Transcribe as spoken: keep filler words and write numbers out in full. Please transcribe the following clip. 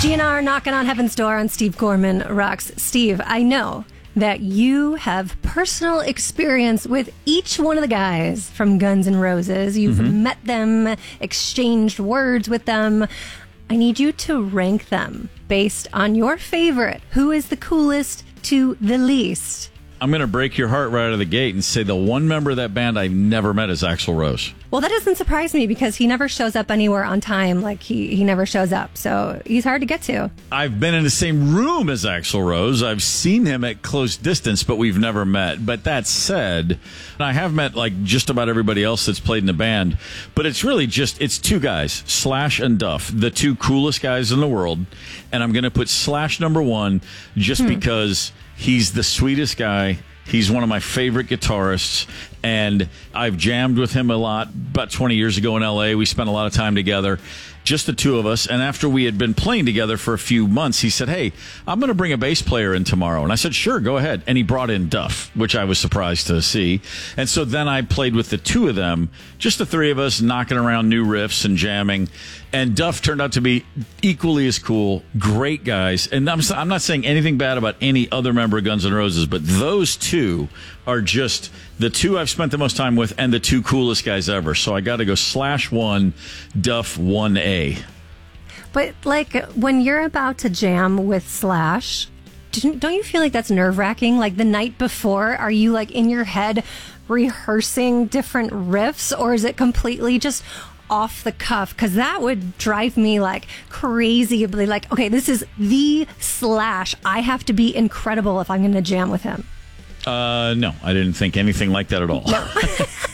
G N R knocking on heaven's door on Steve Gorman Rocks. Steve, I know that you have personal experience with each one of the guys from Guns N' Roses. You've mm-hmm. met them, exchanged words with them. I need you to rank them based on your favorite. Who is the coolest to the least? I'm going to break your heart right out of the gate and say the one member of that band I've never met is Axl Rose. Well, that doesn't surprise me because he never shows up anywhere on time. Like, he, he never shows up. So he's hard to get to. I've been in the same room as Axl Rose. I've seen him at close distance, but we've never met. But that said, I have met, like, just about everybody else that's played in the band. But it's really just, it's two guys, Slash and Duff, the two coolest guys in the world. And I'm going to put Slash number one just hmm. because he's the sweetest guy. He's one of my favorite guitarists, and I've jammed with him a lot. About twenty years ago in L A, we spent a lot of time together, just the two of us. And after we had been playing together for a few months, he said, "Hey, I'm going to bring a bass player in tomorrow." And I said, "Sure, go ahead." And he brought in Duff, which I was surprised to see. And so then I played with the two of them, just the three of us, knocking around new riffs and jamming. And Duff turned out to be equally as cool. Great guys. And I'm, I'm not saying anything bad about any other member of Guns N' Roses, but those two are just the two I've spent the most time with and the two coolest guys ever. So I got to go Slash one, Duff one A. But, like, when you're about to jam with Slash, don't you feel like that's nerve-wracking? Like, the night before, are you, like, in your head rehearsing different riffs, or is it completely just off the cuff? Because that would drive me like crazy. Like, okay, this is the Slash. I have to be incredible if I'm going to jam with him. Uh, no, I didn't think anything like that at all. No.